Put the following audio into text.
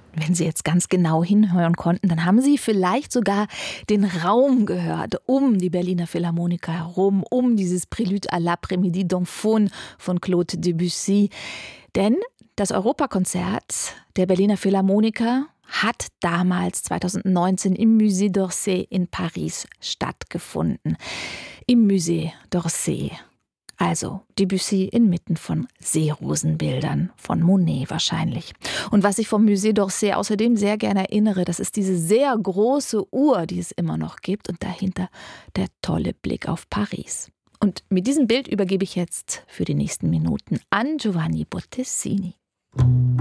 Wenn Sie jetzt ganz genau hinhören konnten, dann haben Sie vielleicht sogar den Raum gehört, um die Berliner Philharmoniker herum, um dieses Prélude à l'après-midi d'Enfone von Claude Debussy. Denn das Europakonzert der Berliner Philharmoniker hat damals 2019 im Musée d'Orsay in Paris stattgefunden. Im Musée d'Orsay. Also Debussy inmitten von Seerosenbildern, von Monet wahrscheinlich. Und was ich vom Musée d'Orsay außerdem sehr gerne erinnere, das ist diese sehr große Uhr, die es immer noch gibt und dahinter der tolle Blick auf Paris. Und mit diesem Bild übergebe ich jetzt für die nächsten Minuten an Giovanni Bottesini.